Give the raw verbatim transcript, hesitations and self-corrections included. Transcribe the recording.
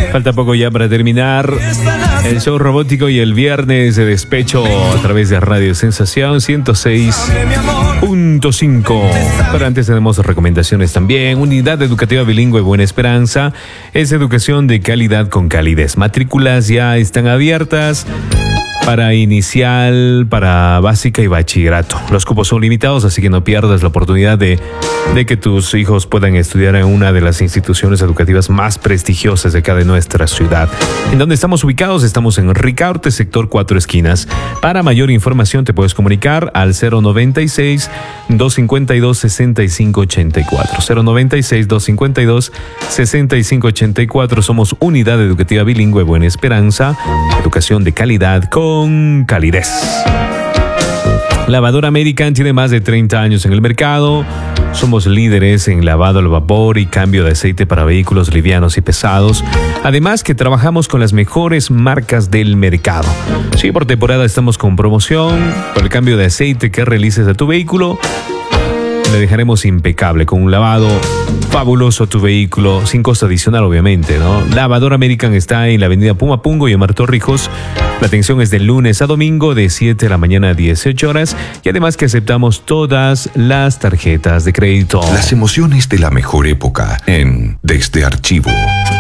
Falta poco ya para terminar el show robótico y el viernes de despecho a través de Radio Sensación ciento seis punto cinco. Pero antes tenemos recomendaciones también. Unidad Educativa Bilingüe Buena Esperanza es educación de calidad con calidez. Matrículas ya están abiertas para inicial, para básica y bachillerato. Los cupos son limitados, así que no pierdas la oportunidad de, de que tus hijos puedan estudiar en una de las instituciones educativas más prestigiosas de acá de nuestra ciudad. ¿En dónde estamos ubicados? Estamos en Ricaurte, sector Cuatro Esquinas. Para mayor información te puedes comunicar al cero noventa y seis, doscientos cincuenta y dos, sesenta y cinco ochenta y cuatro. cero noventa y seis, doscientos cincuenta y dos, sesenta y cinco ochenta y cuatro. Somos Unidad Educativa Bilingüe Buena Esperanza. Educación de calidad con Con calidez. Lavadora American tiene más de treinta años en el mercado. Somos líderes en lavado al vapor y cambio de aceite para vehículos livianos y pesados. Además que trabajamos con las mejores marcas del mercado. Sí, por temporada estamos con promoción. Por el cambio de aceite que realices a tu vehículo, le dejaremos impecable con un lavado fabuloso a tu vehículo, sin costo adicional obviamente, ¿no? Lavadora American está en la avenida Pumapungo y en Mar Torrijos. La atención es de lunes a domingo de siete de la mañana a dieciocho horas y además que aceptamos todas las tarjetas de crédito. Las emociones de la mejor época en Desde Archivo.